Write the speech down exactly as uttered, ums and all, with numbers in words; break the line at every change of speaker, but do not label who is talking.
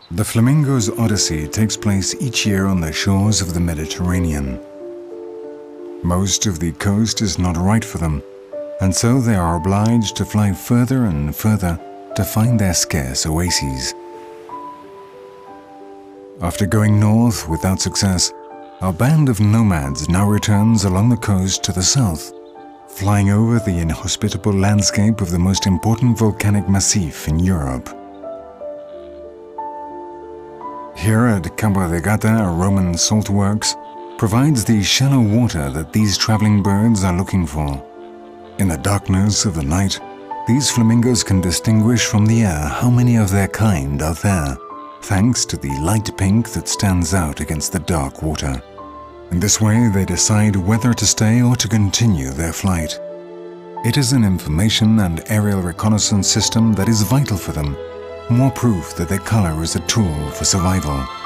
The flamingo's odyssey takes place each year on the shores of the Mediterranean. Most of the coast is not right for them, and so they are obliged to fly further and further to find their scarce oases. After going north without success, our band of nomads now returns along the coast to the south, flying over the inhospitable landscape of the most important volcanic massif in Europe. Here at Cabo de Gata, a Roman salt works, provides the shallow water that these traveling birds are looking for. In the darkness of the night, these flamingos can distinguish from the air how many of their kind are there, thanks to the light pink that stands out against the dark water. In this way, they decide whether to stay or to continue their flight. It is an information and aerial reconnaissance system that is vital for them, more proof that their color is a tool for survival.